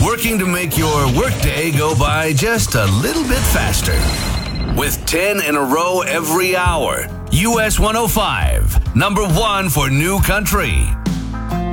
working to make your workday go by just a little bit faster. With 10 in a row every hour, US 105, number one for New Country.